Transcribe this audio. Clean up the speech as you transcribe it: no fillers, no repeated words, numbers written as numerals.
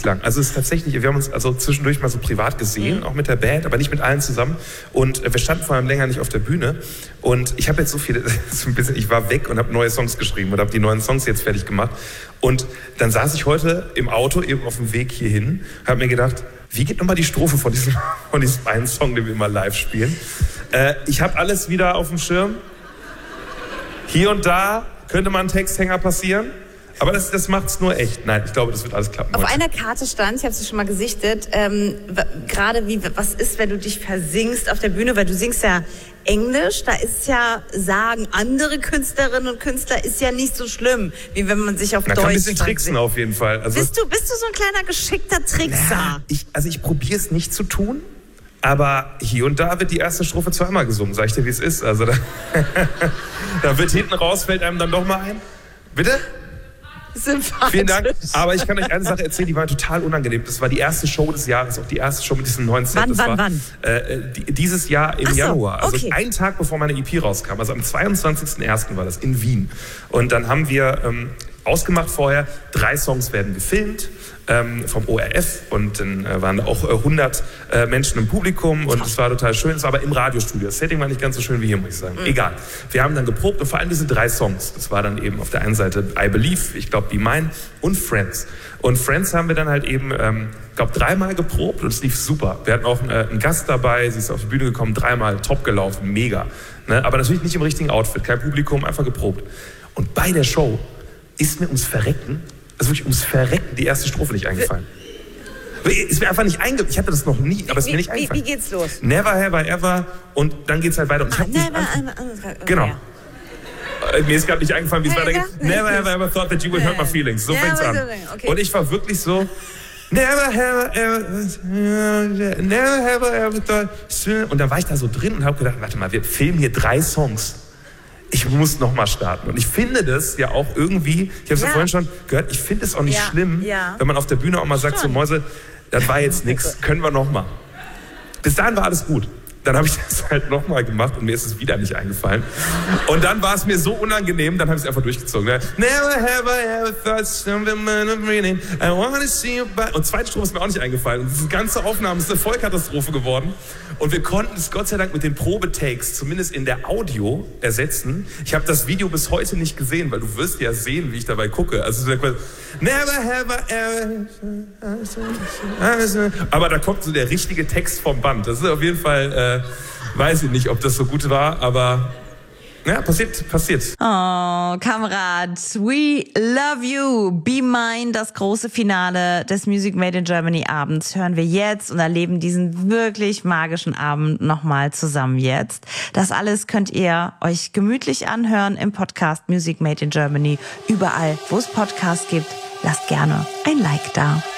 ewig lang. Also es ist tatsächlich, wir haben uns also zwischendurch mal so privat gesehen, auch mit der Band, aber nicht mit allen zusammen. Und wir standen vor allem länger nicht auf der Bühne. Und ich habe jetzt so viele, so ein bisschen, ich war weg und habe neue Songs geschrieben und habe die neuen Songs jetzt fertig gemacht. Und dann saß ich heute im Auto eben auf dem Weg hierhin, habe mir gedacht, wie geht nochmal die Strophe von diesem einen Song, den wir immer live spielen? Ich habe alles wieder auf dem Schirm. Hier und da könnte mal ein Texthänger passieren. Aber das macht's nur echt. Nein, ich glaube, das wird alles klappen. Auf einer Karte stand, ich habe sie schon mal gesichtet, gerade was ist, wenn du dich versingst auf der Bühne, weil du singst ja Englisch, da ist ja, sagen andere Künstlerinnen und Künstler, ist ja nicht so schlimm, wie wenn man sich auf Deutsch... Man kann ein bisschen tricksen auf jeden Fall. Also, bist du so ein kleiner geschickter Trickser? Ich probiere es nicht zu tun, aber hier und da wird die erste Strophe zweimal gesungen, sag ich dir, wie es ist. Also da wird hinten raus, fällt einem dann doch mal ein. Bitte? Vielen Dank. Aber ich kann euch eine Sache erzählen, die war total unangenehm. Das war die erste Show des Jahres, auch die erste Show mit diesem neuen Set. Wann? Dieses Jahr im Januar. Also okay. einen Tag bevor meine EP rauskam. Also am 22.01. war das in Wien. Und dann haben wir ausgemacht vorher, 3 Songs werden gefilmt. Vom ORF und dann waren da auch 100 Menschen im Publikum und es war total schön. Es war aber im Radiostudio. Das Setting war nicht ganz so schön wie hier, muss ich sagen. Egal. Wir haben dann geprobt und vor allem diese 3 Songs. Das war dann eben auf der einen Seite I Believe, ich glaube Be Mine und Friends. Und Friends haben wir dann halt eben, ich glaube 3-mal geprobt und es lief super. Wir hatten auch einen Gast dabei, sie ist auf die Bühne gekommen, 3-mal top gelaufen, mega. Ne? Aber natürlich nicht im richtigen Outfit, kein Publikum, einfach geprobt. Und bei der Show ist mir ums Verrecken die erste Strophe nicht eingefallen. Ist mir einfach nicht eingefallen. Ich hatte das noch nie, aber es ist mir nicht eingefallen. Wie geht's los? Never have I ever und dann geht's halt weiter. Und Genau. Mir ist gerade nicht eingefallen, wie es weitergeht. Never have I ever thought that you would hurt my feelings. So fängt's an. Okay. Und ich war wirklich so, never have I ever thought. Und dann war ich da so drin und habe gedacht, warte mal, wir filmen hier 3 Songs. Ich muss nochmal starten. Und ich finde das ja auch irgendwie, ich habe es ja vorhin schon gehört, ich finde es auch nicht schlimm, wenn man auf der Bühne auch mal sagt, so Mäuse, das war jetzt nichts, können wir nochmal. Bis dahin war alles gut. Dann habe ich das halt nochmal gemacht und mir ist es wieder nicht eingefallen. Und dann war es mir so unangenehm, dann habe ich es einfach durchgezogen. Ne? Never have I ever thought something of meaning. I wanna see you back. Und zweite Strophe ist mir auch nicht eingefallen. Und diese ganze Aufnahme ist eine Vollkatastrophe geworden. Und wir konnten es Gott sei Dank mit den Probetakes zumindest in der Audio ersetzen. Ich habe das Video bis heute nicht gesehen, weil du wirst ja sehen, wie ich dabei gucke. Also never have I ever. Aber da kommt so der richtige Text vom Band. Das ist auf jeden Fall, weiß ich nicht, ob das so gut war, aber ja, passiert. Oh, Kamerad, we love you. Be Mine, das große Finale des Music Made in Germany Abends hören wir jetzt und erleben diesen wirklich magischen Abend nochmal zusammen jetzt. Das alles könnt ihr euch gemütlich anhören im Podcast Music Made in Germany. Überall, wo es Podcasts gibt, lasst gerne ein Like da.